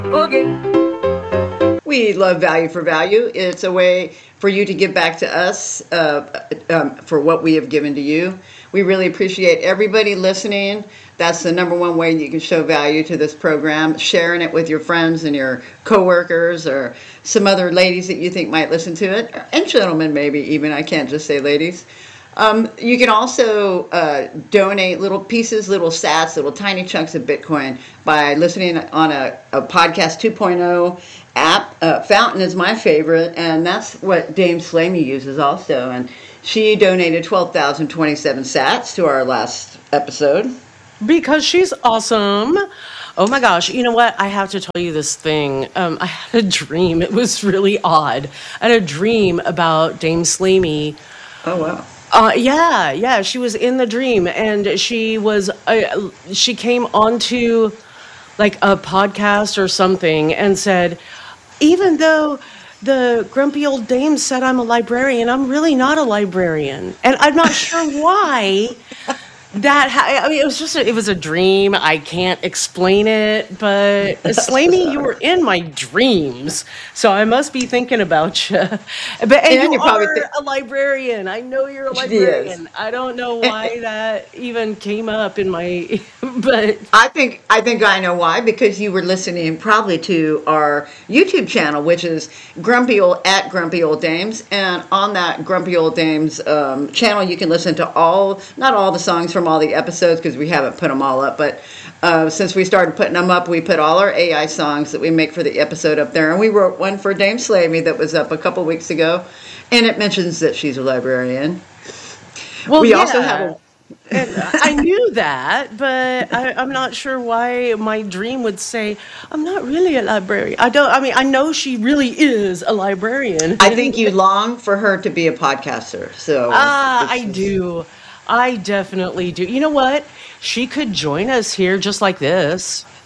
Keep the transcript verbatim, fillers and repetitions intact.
Okay. We love Value for Value. It's a way for you to give back to us uh, um, for what we have given to you. We really appreciate everybody listening. That's the number one way you can show value to this program, sharing it with your friends and your coworkers or some other ladies that you think might listen to it, and gentlemen maybe even. I can't just say ladies. Um, you can also uh, donate little pieces, little sats, little tiny chunks of Bitcoin by listening on a, a podcast two point oh app. Uh, Fountain is my favorite, and that's what Dame Slamey uses also. And she donated twelve thousand twenty-seven sats to our last episode. Because she's awesome. Oh my gosh. You know what? I have to tell you this thing. Um, I had a dream. It was really odd. I had a dream about Dame Slamey. Oh, wow. Uh, yeah, yeah, she was in the dream, and she was uh, she came onto like a podcast or something and said, even though the grumpy old dame said I'm a librarian, I'm really not a librarian, and I'm not sure why. That ha- I mean, it was just a, it was a dream. I can't explain it, but Slamey, you were in my dreams, so I must be thinking about you. But and, and you are th- a librarian. I know you're a librarian. I don't know why that even came up in my. But I think I think I know why, because you were listening probably to our YouTube channel, which is Grumpy Old at Grumpy Old Dames, and on that Grumpy Old Dames um, channel, you can listen to all not all the songs from all the episodes because we haven't put them all up, but uh, since we started putting them up, we put all our A I songs that we make for the episode up there, and we wrote one for Dame Slamey that was up a couple weeks ago, and it mentions that she's a librarian. Well, we yeah. also have a And I knew that, but I, I'm not sure why my dream would say I'm not really a librarian. I don't. I mean, I know she really is a librarian. I think you long for her to be a podcaster. So ah, I do. I definitely do. You know what? She could join us here just like this.